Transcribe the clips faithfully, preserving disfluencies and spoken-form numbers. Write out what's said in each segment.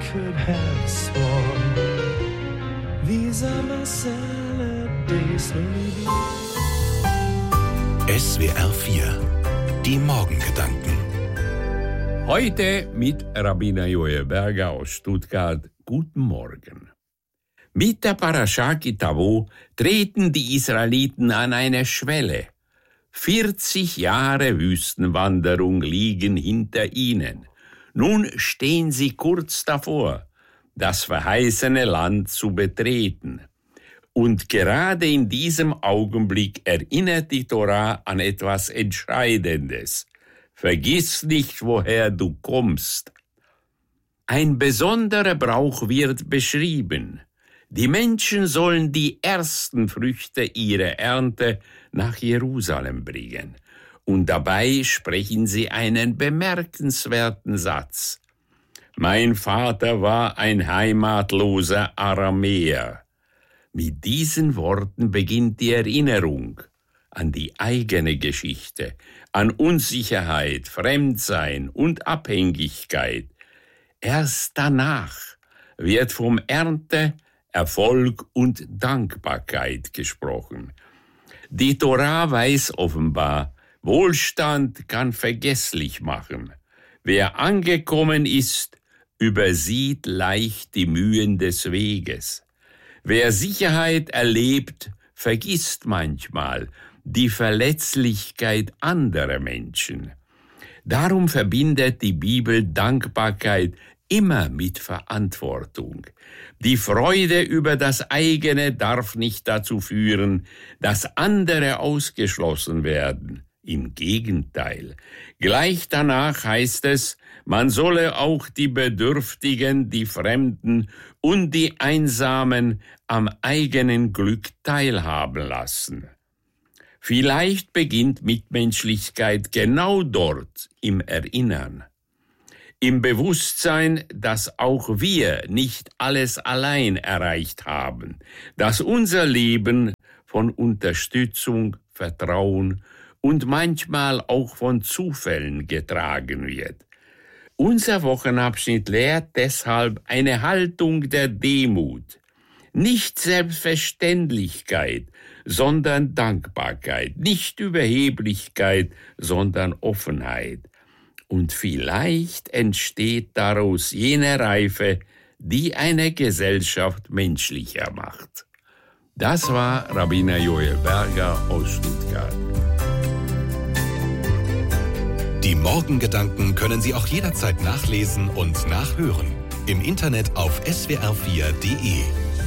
could have sworn these are my salad days. S W R vier, die Morgengedanken. Heute mit Rabbiner Joel Berger aus Stuttgart. Guten Morgen. Mit der Parasha Ki Tavo treten die Israeliten an eine Schwelle. vierzig Jahre Wüstenwanderung liegen hinter ihnen. Nun stehen sie kurz davor, das verheißene Land zu betreten. Und gerade in diesem Augenblick erinnert die Torah an etwas Entscheidendes. Vergiss nicht, woher du kommst. Ein besonderer Brauch wird beschrieben. Die Menschen sollen die ersten Früchte ihrer Ernte nach Jerusalem bringen. Und dabei sprechen sie einen bemerkenswerten Satz. Mein Vater war ein heimatloser Aramäer. Mit diesen Worten beginnt die Erinnerung an die eigene Geschichte, an Unsicherheit, Fremdsein und Abhängigkeit. Erst danach wird vom Ernte, Erfolg und Dankbarkeit gesprochen. Die Torah weiß offenbar, Wohlstand kann vergesslich machen. Wer angekommen ist, übersieht leicht die Mühen des Weges. Wer Sicherheit erlebt, vergisst manchmal die Verletzlichkeit anderer Menschen. Darum verbindet die Bibel Dankbarkeit immer mit Verantwortung. Die Freude über das eigene darf nicht dazu führen, dass andere ausgeschlossen werden. Im Gegenteil. Gleich danach heißt es, man solle auch die Bedürftigen, die Fremden und die Einsamen am eigenen Glück teilhaben lassen. Vielleicht beginnt Mitmenschlichkeit genau dort, im Erinnern. Im Bewusstsein, dass auch wir nicht alles allein erreicht haben, dass unser Leben von Unterstützung, Vertrauen und manchmal auch von Zufällen getragen wird. Unser Wochenabschnitt lehrt deshalb eine Haltung der Demut, nicht Selbstverständlichkeit, sondern Dankbarkeit, nicht Überheblichkeit, sondern Offenheit. Und vielleicht entsteht daraus jene Reife, die eine Gesellschaft menschlicher macht. Das war Rabbiner Joel Berger aus Stuttgart. Die Morgengedanken können Sie auch jederzeit nachlesen und nachhören. Im Internet auf S W R vier Punkt D E.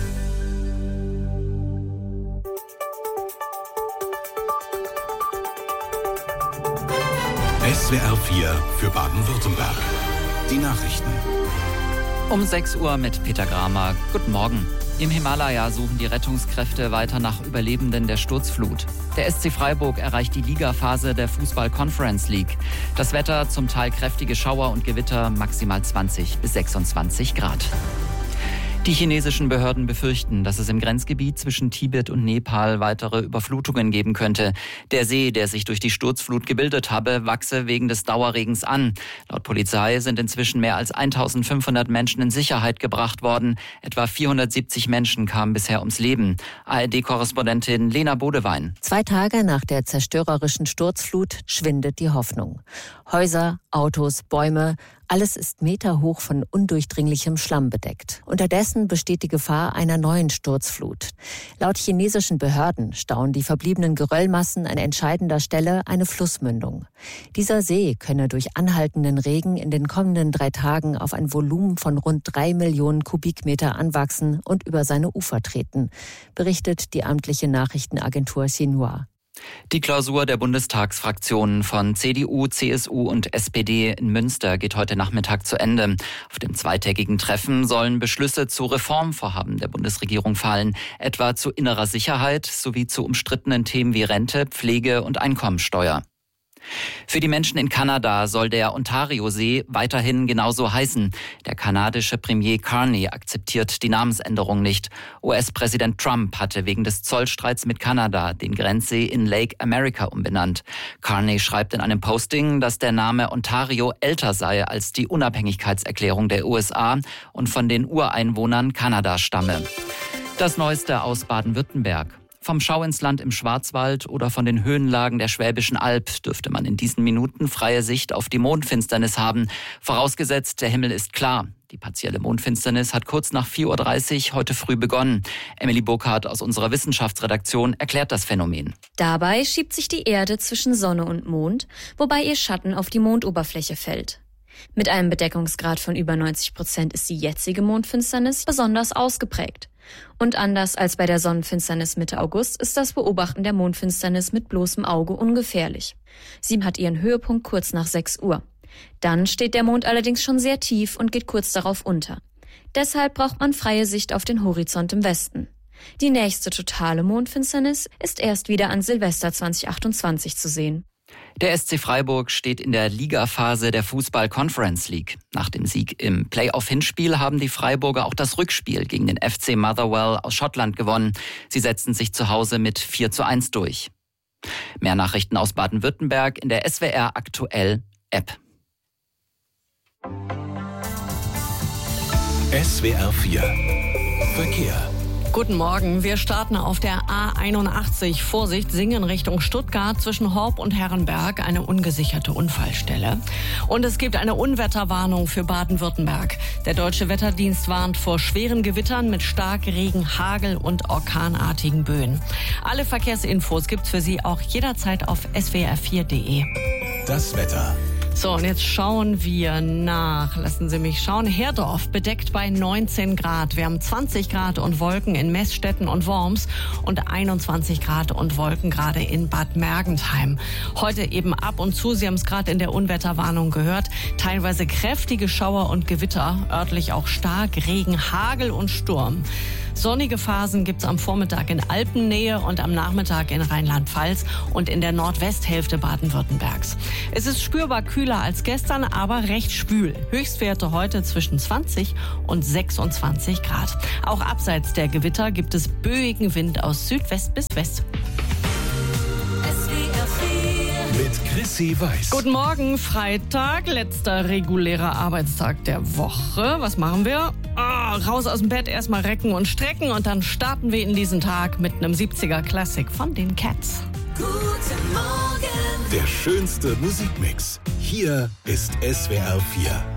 S W R vier für Baden-Württemberg. Die Nachrichten. Um sechs Uhr mit Peter Gramer. Guten Morgen. Im Himalaya suchen die Rettungskräfte weiter nach Überlebenden der Sturzflut. Der S C Freiburg erreicht die Ligaphase der Fußball-Conference League. Das Wetter, zum Teil kräftige Schauer und Gewitter, maximal zwanzig bis sechsundzwanzig Grad. Die chinesischen Behörden befürchten, dass es im Grenzgebiet zwischen Tibet und Nepal weitere Überflutungen geben könnte. Der See, der sich durch die Sturzflut gebildet habe, wachse wegen des Dauerregens an. Laut Polizei sind inzwischen mehr als eintausendfünfhundert Menschen in Sicherheit gebracht worden. Etwa vierhundertsiebzig Menschen kamen bisher ums Leben. A R D-Korrespondentin Lena Bodewein. Zwei Tage nach der zerstörerischen Sturzflut schwindet die Hoffnung. Häuser, Autos, Bäume, alles ist meterhoch von undurchdringlichem Schlamm bedeckt. Unterdessen besteht die Gefahr einer neuen Sturzflut. Laut chinesischen Behörden stauen die verbliebenen Geröllmassen an entscheidender Stelle eine Flussmündung. Dieser See könne durch anhaltenden Regen in den kommenden drei Tagen auf ein Volumen von rund drei Millionen Kubikmeter anwachsen und über seine Ufer treten, berichtet die amtliche Nachrichtenagentur Xinhua. Die Klausur der Bundestagsfraktionen von C D U, C S U und S P D in Münster geht heute Nachmittag zu Ende. Auf dem zweitägigen Treffen sollen Beschlüsse zu Reformvorhaben der Bundesregierung fallen, etwa zu innerer Sicherheit sowie zu umstrittenen Themen wie Rente, Pflege und Einkommensteuer. Für die Menschen in Kanada soll der Ontario-See weiterhin genauso heißen. Der kanadische Premier Carney akzeptiert die Namensänderung nicht. U S-Präsident Trump hatte wegen des Zollstreits mit Kanada den Grenzsee in Lake America umbenannt. Carney schreibt in einem Posting, dass der Name Ontario älter sei als die Unabhängigkeitserklärung der U S A und von den Ureinwohnern Kanadas stamme. Das Neueste aus Baden-Württemberg. Vom Schau ins Land im Schwarzwald oder von den Höhenlagen der Schwäbischen Alb dürfte man in diesen Minuten freie Sicht auf die Mondfinsternis haben. Vorausgesetzt, der Himmel ist klar. Die partielle Mondfinsternis hat kurz nach vier Uhr dreißig heute früh begonnen. Emily Burkhardt aus unserer Wissenschaftsredaktion erklärt das Phänomen. Dabei schiebt sich die Erde zwischen Sonne und Mond, wobei ihr Schatten auf die Mondoberfläche fällt. Mit einem Bedeckungsgrad von über neunzig Prozent ist die jetzige Mondfinsternis besonders ausgeprägt. Und anders als bei der Sonnenfinsternis Mitte August ist das Beobachten der Mondfinsternis mit bloßem Auge ungefährlich. Sie hat ihren Höhepunkt kurz nach sechs Uhr. Dann steht der Mond allerdings schon sehr tief und geht kurz darauf unter. Deshalb braucht man freie Sicht auf den Horizont im Westen. Die nächste totale Mondfinsternis ist erst wieder an Silvester zwanzig achtundzwanzig zu sehen. Der S C Freiburg steht in der Ligaphase der Fußball Conference League. Nach dem Sieg im Playoff-Hinspiel haben die Freiburger auch das Rückspiel gegen den F C Motherwell aus Schottland gewonnen. Sie setzten sich zu Hause mit vier zu eins durch. Mehr Nachrichten aus Baden-Württemberg in der S W R Aktuell App. S W R vier Verkehr. Guten Morgen, wir starten auf der A einundachtzig. Vorsicht, Singen Richtung Stuttgart zwischen Horb und Herrenberg, eine ungesicherte Unfallstelle. Und es gibt eine Unwetterwarnung für Baden-Württemberg. Der Deutsche Wetterdienst warnt vor schweren Gewittern mit Starkregen, Hagel und orkanartigen Böen. Alle Verkehrsinfos gibt's für Sie auch jederzeit auf s w r vier punkt d e. Das Wetter. So, und jetzt schauen wir nach, lassen Sie mich schauen, Herdorf bedeckt bei neunzehn Grad. Wir haben zwanzig Grad und Wolken in Meßstetten und Worms und einundzwanzig Grad und Wolken gerade in Bad Mergentheim. Heute eben ab und zu, Sie haben es gerade in der Unwetterwarnung gehört, teilweise kräftige Schauer und Gewitter, örtlich auch stark Regen, Hagel und Sturm. Sonnige Phasen gibt's am Vormittag in Alpennähe und am Nachmittag in Rheinland-Pfalz und in der Nordwesthälfte Baden-Württembergs. Es ist spürbar kühler als gestern, aber recht schwül. Höchstwerte heute zwischen zwanzig und sechsundzwanzig Grad. Auch abseits der Gewitter gibt es böigen Wind aus Südwest bis West. Mit Chrissy Weiß. Guten Morgen, Freitag, letzter regulärer Arbeitstag der Woche. Was machen wir? Oh, raus aus dem Bett, erstmal recken und strecken und dann starten wir in diesen Tag mit einem siebziger-Klassik von den Cats. Guten Morgen. Der schönste Musikmix. Hier ist S W R vier.